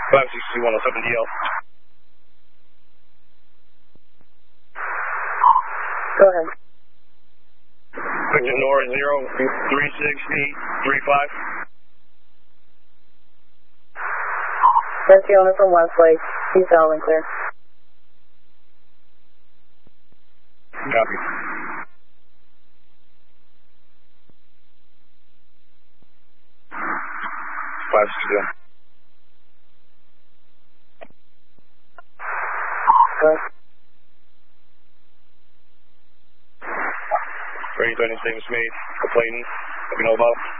562-107 DL. Go ahead. Victor Nora 03635. Rescue owner from Westlake. He's out and clear. Copy. Five, six, zero. Ready to any statements made, complaining, let me know about.